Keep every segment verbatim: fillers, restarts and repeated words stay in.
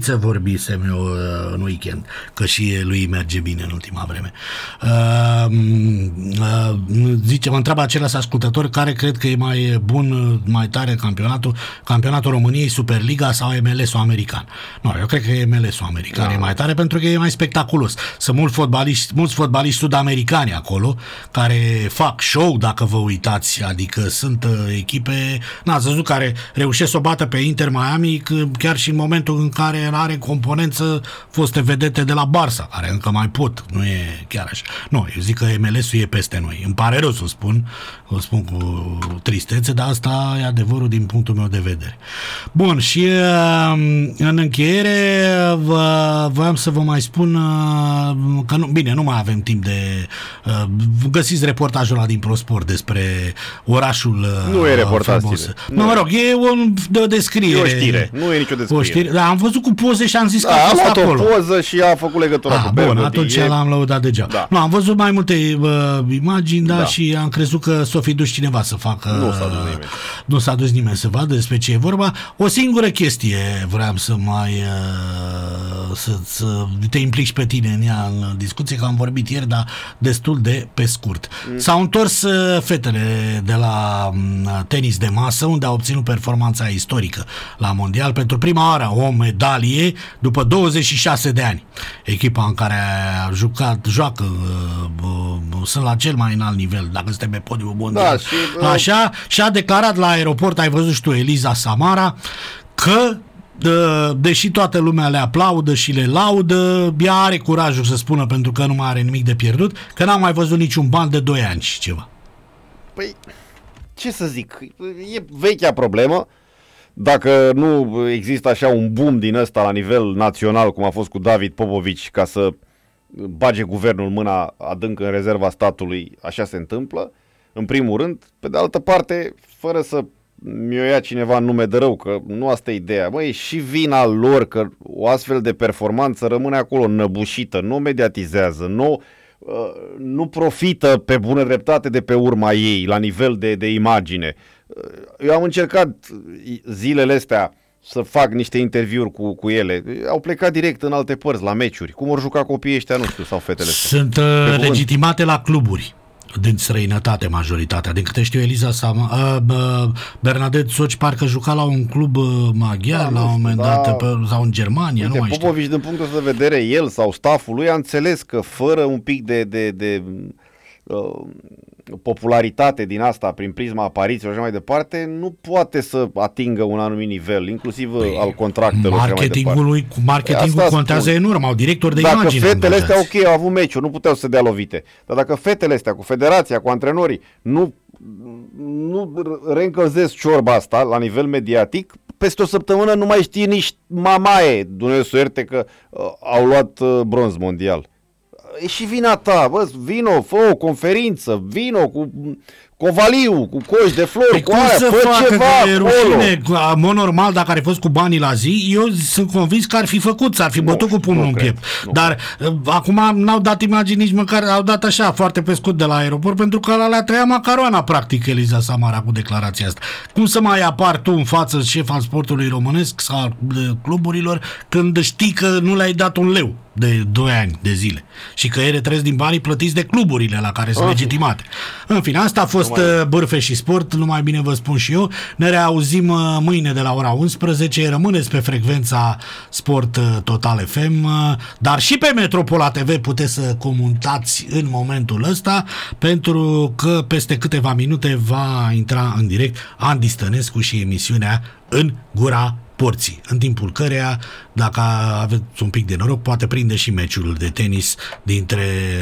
Constanță vorbisem eu uh, în weekend, că și lui merge bine în ultima vreme. Uh, uh, zice, mă întreabă același ascultător care cred că e mai bun, mai tare campionatul, campionatul României, Superliga sau M L S-ul american. Nu, eu cred că e M L S-ul american, da. E mai tare pentru că e mai spectaculos. Sunt mulți fotbaliști, mulți fotbaliști sud-americani acolo, care fac show, dacă vă uitați, adică sunt uh, echipe, n-ați văzut, care reușesc să o bată pe Inter Miami, chiar și în momentul în care are componență foste vedete de la Barça, care încă mai pot, nu e chiar așa. Nu, eu zic că M L S-ul e peste noi. Îmi pare rău să o spun, o spun cu tristețe, dar asta e adevărul din punctul meu de vedere. Bun, și în încheiere voiam să vă mai spun că, nu, bine, nu mai avem timp de... Găsiți reportajul ăla din ProSport despre orașul Nu e reportaj, nu, mă rog, e o, de o descriere. E o știre, nu e nicio descriere. O știre, da, am văzut cu poze și am zis da, că a fost luat acolo. o poză și a făcut legătura ah, cu bun, Bermudy. atunci e... l-am lăudat degeaba. Da. Nu, am văzut mai multe uh, imagini, da, da, și am crezut că s-o fi dus cineva să facă... Nu s-a dus nimeni. Nu s-a dus nimeni să vadă despre ce e vorba. O singură chestie vreau să mai... Uh, să, să te implici pe tine în ea, în discuție, că am vorbit ieri, dar destul de pe scurt. Mm. S-au întors uh, fetele de la uh, tenis de masă, unde au obținut performanța istorică la mondial. Pentru prima oară o medalie după douăzeci și șase de ani. Echipa în care a jucat, joacă, uh, uh, sunt la cel mai înalt nivel, dacă suntem pe podiumul mondial. Da, și, uh... Așa, și a declarat la aeroport, ai văzut și tu, Eliza Samara, că De, deși toată lumea le aplaudă și le laudă, ea are curajul să spună, pentru că nu mai are nimic de pierdut, că n-a mai văzut niciun ban de doi ani și ceva. Păi, ce să zic, e vechea problemă. Dacă nu există așa un boom din ăsta la nivel național, cum a fost cu David Popovici, ca să bage guvernul mâna adânc în rezerva statului, așa se întâmplă, în primul rând. Pe de altă parte, fără să mi-o ia cineva în nume de rău, că nu asta e ideea. Băi, e și vina lor că o astfel de performanță rămâne acolo năbușită, nu mediatizează, nu, uh, nu profită pe bună dreptate de pe urma ei, la nivel de, de imagine. Eu am încercat zilele astea să fac niște interviuri cu, cu ele. Au plecat direct în alte părți, la meciuri. Cum vor juca copiii ăștia, nu știu, sau fetele ăștia. Sunt uh, legitimate la cluburi din străinătate majoritatea. Din câte știu, Eliza Sama, uh, uh, Bernadette Soci parcă juca la un club uh, maghiar, da, la un moment dat, da, pe, sau în Germania. Uite, nu mai Popovici, știu. din punctul de vedere, el sau stafful lui a înțeles că fără un pic de, de, de uh, popularitate din asta, prin prisma aparițiilor și mai departe, nu poate să atingă un anumit nivel, inclusiv păi, al contractelor. Marketingul, cu marketingul contează spun. enorm, au directori de dacă imagine. Dacă fetele astea, ok, au avut meciuri, nu puteau să dea lovite, dar dacă fetele astea, cu federația, cu antrenorii, nu, nu reîncălzesc ciorba asta la nivel mediatic, peste o săptămână nu mai știe nici mamaie, Dumnezeu să ierte, că uh, au luat uh, bronz mondial. E și vina ta, bă, vino, fă o conferință, vino cu Covaliu, cu coși de flori, păi cu aia, fă ceva acolo. În mod normal, dacă ar fi fost cu banii la zi, eu sunt convins că ar fi făcut, s-ar fi bătut cu pumnul în piept. Dar cred. Acum n-au dat imagini nici măcar, au dat așa, foarte pe scurt de la aeroport, pentru că ăla le-a trăia macaroana, practic, Eliza Samara, cu declarația asta. Cum să mai apar tu în față, șef al sportului românesc sau al cluburilor, când știi că nu le-ai dat un leu de doi ani de zile și că ele trăiesc din banii plătiți de cluburile la care sunt oh. legitimate. În fine, asta a fost numai... Bârfe și Sport, numai bine vă spun și eu. Ne reauzim mâine de la ora unsprezece. Rămâneți pe frecvența Sport Total F M, dar și pe Metropola T V puteți să comentați în momentul ăsta, pentru că peste câteva minute va intra în direct Andy Stănescu și emisiunea În Gura Porții, în timpul căreia, dacă aveți un pic de noroc, poate prinde și meciul de tenis dintre...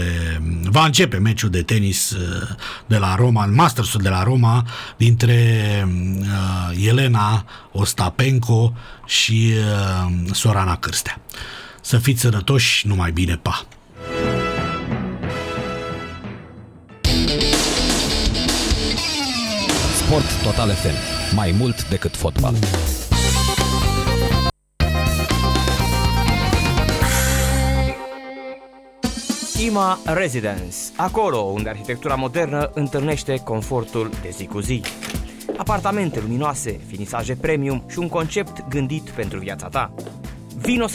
Va începe meciul de tenis de la Roma, Mastersul de la Roma, dintre uh, Elena Ostapenko și uh, Sorana Cârstea. Să fiți sănătoși, numai bine, pa! Sport Total F M. Mai mult decât fotbal. Ima Residence, acolo unde arhitectura modernă întâlnește confortul de zi cu zi. Apartamente luminoase, finisaje premium și un concept gândit pentru viața ta. Vino să